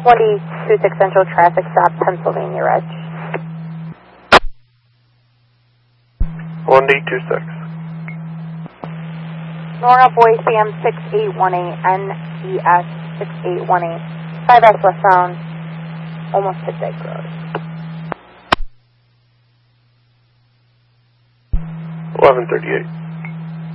1D26 Central traffic stop, Pennsylvania Reg. 1D26. Nora Boy Sam 6818, NES 6818, 5S westbound, almost to Dyke Road. 1138.